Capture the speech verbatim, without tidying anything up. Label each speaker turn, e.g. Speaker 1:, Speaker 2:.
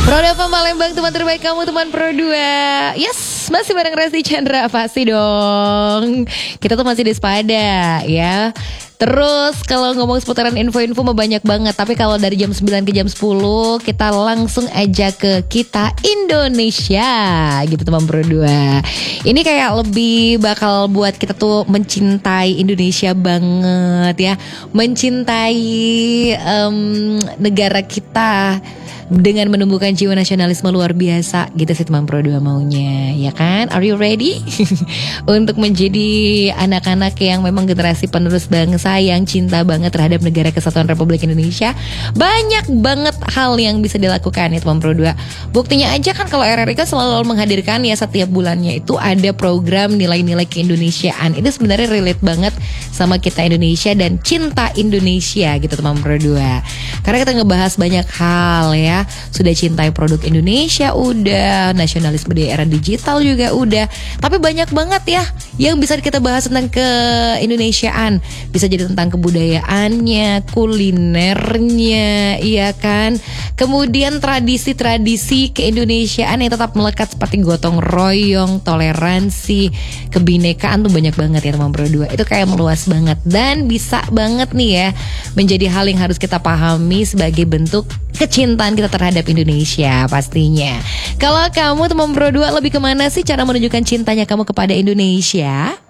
Speaker 1: Pro dua Palembang, teman terbaik kamu, teman Pro dua. Yes, masih bareng Resti Chandra, pasti dong. Kita tuh masih di Sepada ya. Terus kalau ngomong seputaran info-info mah banyak banget. Tapi kalau dari jam sembilan ke jam sepuluh, kita langsung aja ke Kita Indonesia gitu teman Pro dua. Ini kayak lebih bakal buat kita tuh mencintai Indonesia banget ya. Mencintai um, negara kita dengan menumbuhkan jiwa nasionalisme luar biasa gitu sih teman Pro dua maunya, ya kan? Are you ready? Untuk menjadi anak-anak yang memang generasi penerus bangsa yang cinta banget terhadap negara kesatuan Republik Indonesia. Banyak banget hal yang bisa dilakukan ya teman Pro dua. Buktinya aja kan kalau R R I kan selalu menghadirkan ya setiap bulannya itu ada program nilai-nilai keindonesiaan. Ini sebenarnya relate banget sama kita Indonesia dan cinta Indonesia gitu teman Pro dua. Karena kita ngebahas banyak hal ya. Sudah cintai produk Indonesia udah, nasionalisme di era digital juga udah. Tapi banyak banget ya yang bisa kita bahas tentang keindonesiaan. Bisa jadi tentang kebudayaannya, kulinernya, iya kan. Kemudian tradisi-tradisi keindonesiaan yang tetap melekat seperti gotong royong, toleransi, kebinekaan tuh banyak banget ya teman Pro dua. Itu kayak meluas banget dan bisa banget nih ya menjadi hal yang harus kita pahami sebagai bentuk kecintaan kita terhadap Indonesia pastinya. Kalau kamu teman Pro dua lebih kemana sih cara menunjukkan cintanya kamu kepada Indonesia?